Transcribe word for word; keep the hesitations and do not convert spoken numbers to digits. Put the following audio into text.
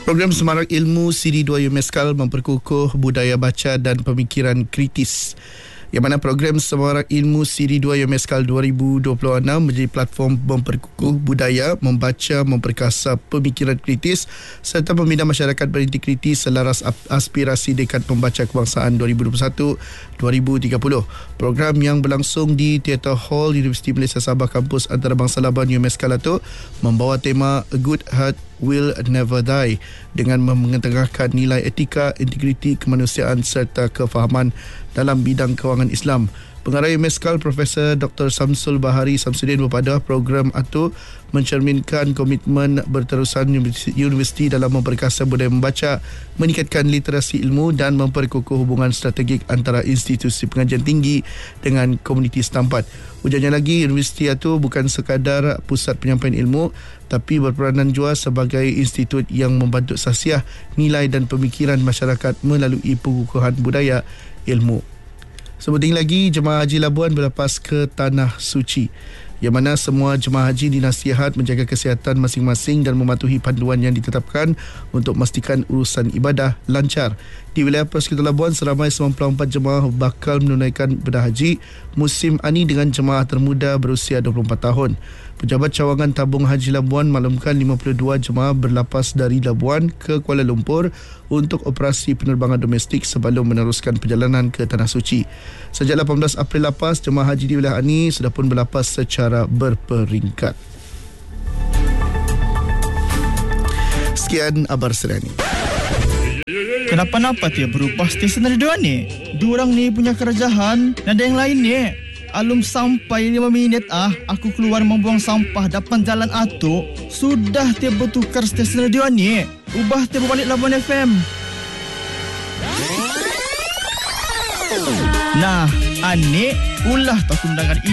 Program Semarak Ilmu C D dua UMSKAL memperkukuh budaya baca dan pemikiran kritis. Yang mana program Semarak Ilmu C D dua UMSKAL dua ribu dua puluh enam menjadi platform memperkukuh budaya, membaca, memperkasa pemikiran kritis serta membina masyarakat berintegritas selaras aspirasi Dekad Pembaca Kebangsaan dua ribu dua puluh satu dua ribu tiga puluh. Program yang berlangsung di Theatre Hall Universiti Malaysia Sabah Kampus Antarabangsa Laban UMSKAL itu membawa tema A Good Heart Will Never Die dengan mengetengahkan nilai etika, integriti, kemanusiaan serta kefahaman dalam bidang kewangan Islam. Pengarah UMSKAL Profesor Doktor Samsul Bahari Samsudin berpada program itu mencerminkan komitmen berterusan universiti dalam memperkasa budaya membaca, meningkatkan literasi ilmu dan memperkukuh hubungan strategik antara institusi pengajian tinggi dengan komuniti setempat. Ujarnya lagi, universiti itu bukan sekadar pusat penyampaian ilmu tapi berperanan juga sebagai institut yang membantu sasiah nilai dan pemikiran masyarakat melalui pengukuhan budaya ilmu. Sepenting lagi, Jemaah Haji Labuan berlepas ke Tanah Suci, yang mana semua jemaah haji dinasihat menjaga kesihatan masing-masing dan mematuhi panduan yang ditetapkan untuk memastikan urusan ibadah lancar. Di wilayah Persekutuan Labuan, seramai sembilan puluh empat jemaah bakal menunaikan ibadah haji musim ini dengan jemaah termuda berusia dua puluh empat tahun. Pejabat Cawangan Tabung Haji Labuan maklumkan lima puluh dua jemaah berlapas dari Labuan ke Kuala Lumpur untuk operasi penerbangan domestik sebelum meneruskan perjalanan ke Tanah Suci. Sejak lapan belas April lapas, jemaah haji di wilayah ini sudah pun berlapas secara berperingkat. Sekian Abar Serani. Kenapa-napa dia berubah stesen radio ni? Diorang ni punya kerajaan, ada yang lain ni. Alum sampai lima minit ah, aku keluar membuang sampah depan jalan Atuk. Sudah dia bertukar stesen radio ni. Ubah dia berbalik Labuan F M. Nah, Anik, ulah tak undangan